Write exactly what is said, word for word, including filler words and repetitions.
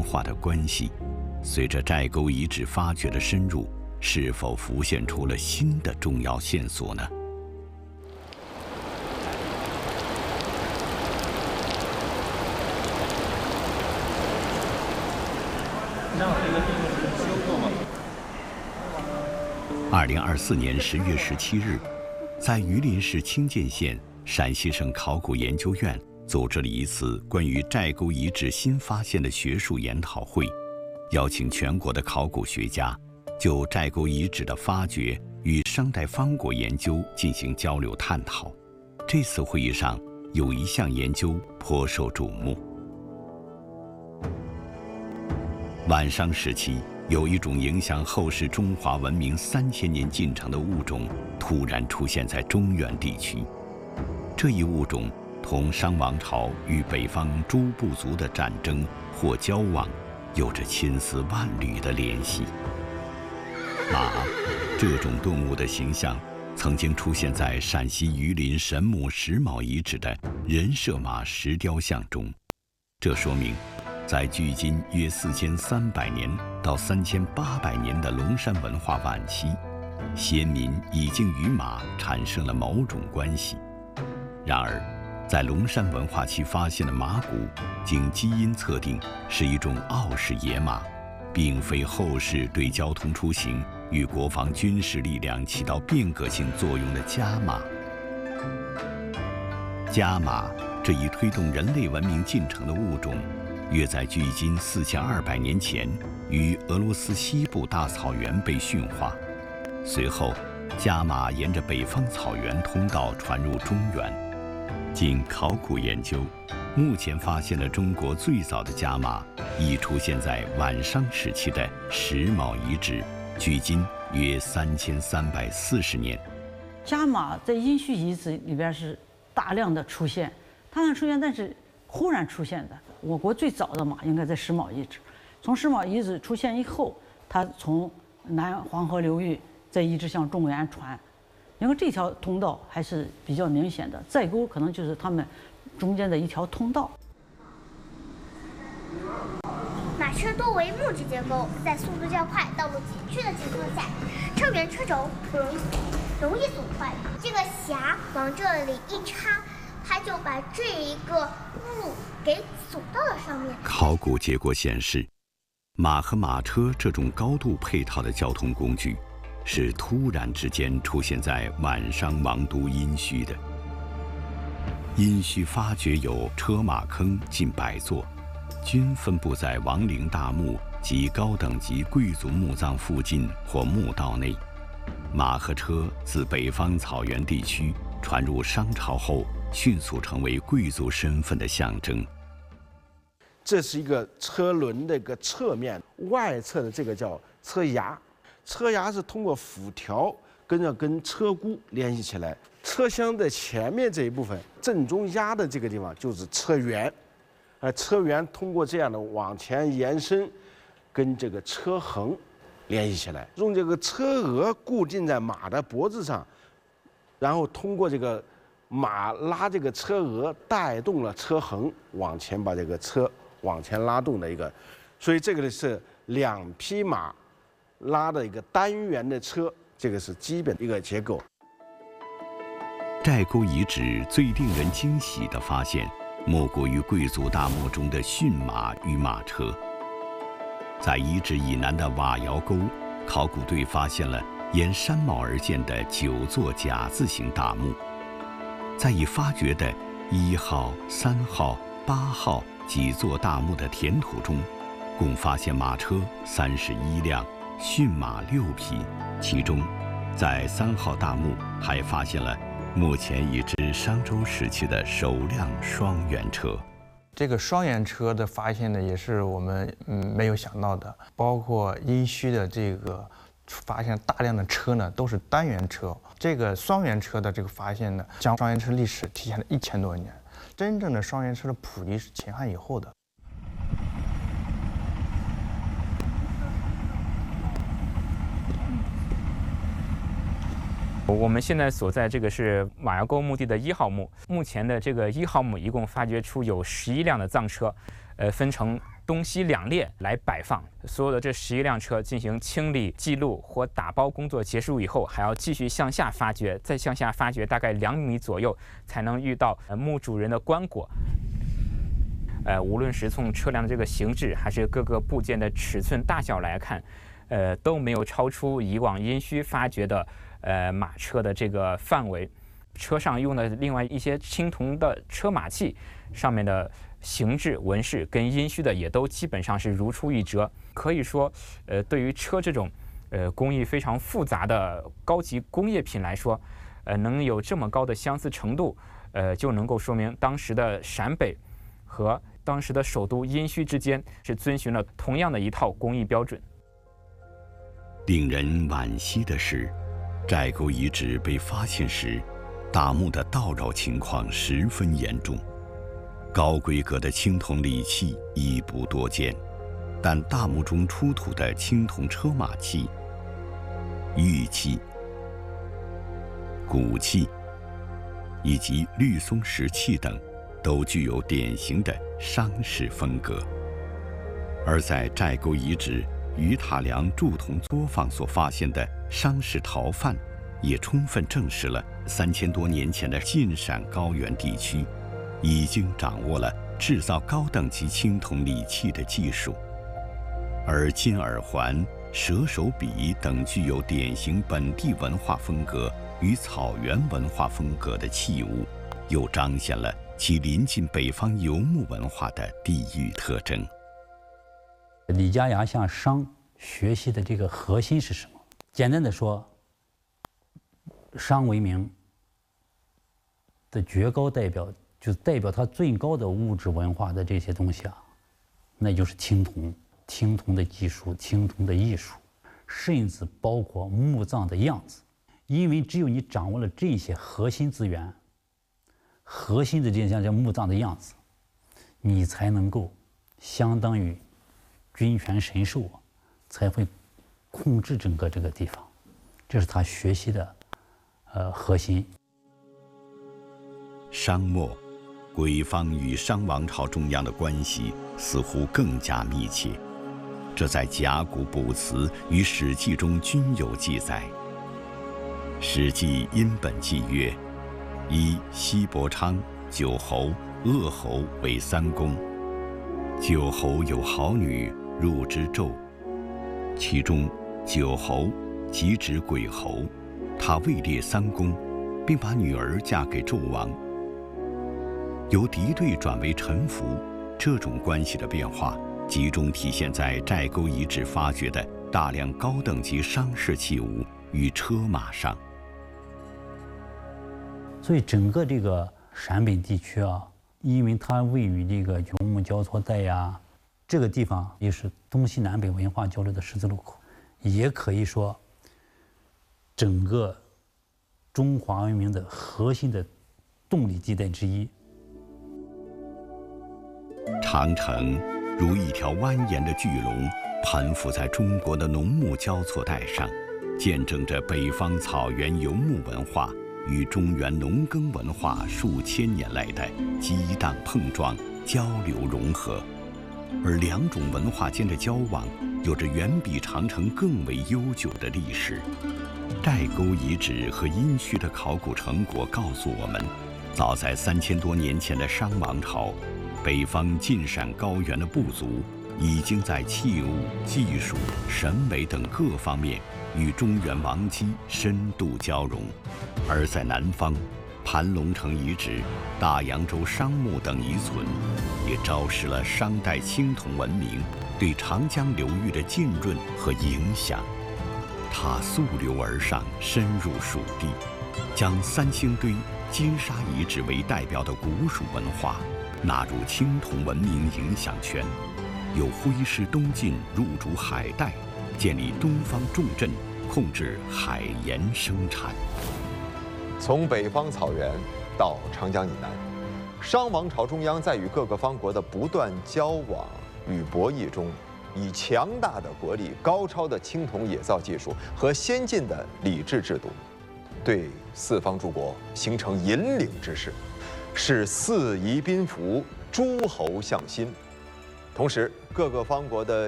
化的关系，随着寨沟遗址发掘的深入，是否浮现出了新的重要线索呢？二零二四年十月十七日，在榆林市清涧县陕西省考古研究院组织了一次关于寨沟遗址新发现的学术研讨会，邀请全国的考古学家就寨沟遗址的发掘与商代方椁研究进行交流探讨。这次会议上有一项研究颇受瞩目。晚商时期，有一种影响后世中华文明三千年进程的物种突然出现在中原地区。这一物种同商王朝与北方诸部族的战争或交往有着千丝万缕的联系。马这种动物的形象曾经出现在陕西榆林神木石卯遗址的人射马石雕像中，这说明在距今约四千三百年到三千八百年的龙山文化晚期，先民已经与马产生了某种关系。然而，在龙山文化期发现的马骨，经基因测定是一种傲氏野马，并非后世对交通出行与国防军事力量起到变革性作用的家马。家马这一推动人类文明进程的物种，约在距今四千二百年前于俄罗斯西部大草原被驯化，随后家马沿着北方草原通道传入中原。经考古研究，目前发现了中国最早的家马已出现在晚商时期的石卯遗址，距今约三千三百四十年。 家马在殷墟遗址里边是大量的出现，大量出现，但是忽然出现的。我国最早的马应该在石卯遗址，从石卯遗址出现以后，它从南黄河流域再一直向中原传。因为这条通道还是比较明显的，寨沟可能就是它们中间的一条通道。 马车多为木质结构，在速度较快、道路崎岖的情况下，车辕车轴不容易容易损坏。这个匣往这里一插，它就把这一个路给阻到了上面。 考古结果显示，马和马车这种高度配套的交通工具，是突然之间出现在晚商王都殷墟的。殷墟发掘有车马坑近百座，均分布在王陵大墓及高等级贵族墓葬附近或墓道内。马和车自北方草原地区传入商朝后，迅速成为贵族身份的象征。 这是一个车轮的一个侧面外侧的这个叫车牙，车牙是通过辐条跟着跟车箍联系起来。车厢的前面这一部分正中压的这个地方就是车辕，而车辕通过这样的往前延伸，跟这个车横联系起来，用这个车额固定在马的脖子上，然后通过这个马拉这个车额带动了车横往前把这个车往前拉动的一个，所以这个是两匹马拉的一个单元的车，这个是基本的一个结构。 寨沟遗址最令人惊喜的发现，莫过于贵族大墓中的驯马与马车。在遗址以南的瓦窑沟，考古队发现了沿山貌而建的九座甲字形大墓。在已发掘的一号、三号、八号几座大墓的填土中，共发现马车三十一辆，驯马六匹。其中，在三号大墓还发现了目前已知商周时期的首辆双辕车。 这个双辕车的发现呢，也是我们嗯没有想到的。包括殷墟的这个发现大量的车呢，都是单元车。这个双辕车的这个发现呢，将双辕车历史提前了一千多年。真正的双辕车的普及是秦汉以后的。 我们现在所在这个是瓦窑沟墓地的一号墓，目前的这个一号墓一共发掘出有十一辆的藏车，呃，分成东西两列来摆放。所有的这十一辆车进行清理、记录或打包工作结束以后，还要继续向下发掘，再向下发掘大概两米左右，才能遇到墓主人的棺椁。呃，无论是从车辆的这个形制，还是各个部件的尺寸大小来看，呃，都没有超出以往殷墟发掘的呃马车的这个范围。车上用的另外一些青铜的车马器，上面的形制纹饰跟殷墟的也都基本上是如出一辙。可以说，呃，对于车这种呃工艺非常复杂的高级工业品来说，呃，能有这么高的相似程度，呃，就能够说明当时的陕北和当时的首都殷墟之间是遵循了同样的一套工艺标准。 令人惋惜的是，寨沟遗址被发现时，大墓的盗扰情况十分严重，高规格的青铜礼器一不多见，但大墓中出土的青铜车马器、玉器、骨器以及绿松石器等，都具有典型的商式风格。而在寨沟遗址鱼塔梁铸铜作坊所发现的商式陶范，也充分证实了三千多年前的晋陕高原地区已经掌握了制造高等级青铜礼器的技术。而金耳环、蛇手笔等具有典型本地文化风格与草原文化风格的器物，又彰显了其临近北方游牧文化的地域特征。 李家崖向商学习的这个核心是什么？简单的说，商为名的绝高代表，就代表它最高的物质文化的这些东西啊，那就是青铜、青铜的技术、青铜的艺术，甚至包括墓葬的样子。因为只有你掌握了这些核心资源，核心的这像这墓葬的样子，你才能够相当于君权神授，才会控制整个这个地方。这是他学习的呃核心。 商末，鬼方与商王朝中央的关系似乎更加密切，这在甲骨卜辞与《史记》中均有记载。《史记·殷本纪》曰：“以西伯昌、九侯、鄂侯为三公。九侯有好女，入之纣，其中九侯即指鬼侯，他位列三公，并把女儿嫁给纣王。由敌对转为臣服，这种关系的变化集中体现在寨沟遗址发掘的大量高等级商式器物与车马上。 所以整个这个陕北地区啊，因为它位于这个游牧交错带呀，这个地方也是东西南北文化交流的十字路口，也可以说整个中华文明的核心的动力地带之一。 长城如一条蜿蜒的巨龙，盘伏在中国的农牧交错带上，见证着北方草原游牧文化与中原农耕文化数千年来的激荡碰撞、交流融合。而两种文化间的交往，有着远比长城更为悠久的历史。寨沟遗址和殷墟的考古成果告诉我们，早在三千多年前的商王朝，北方晋陕高原的部族已经在器物、技术、审美等各方面与中原王姬深度交融。而在南方，盘龙城遗址、大洋洲商墓等遗存，也昭示了商代青铜文明对长江流域的浸润和影响。它溯流而上，深入蜀地，将三星堆、金沙遗址为代表的古蜀文化纳入青铜文明影响圈，又挥师东进，入主海带，建立东方重镇，控制海盐生产。 从北方草原到长江以南，商王朝中央在与各个方国的不断交往与博弈中，以强大的国力、高超的青铜冶造技术和先进的礼制制度，对四方诸国形成引领之势，使四夷宾服，诸侯向心。同时， 各个方国的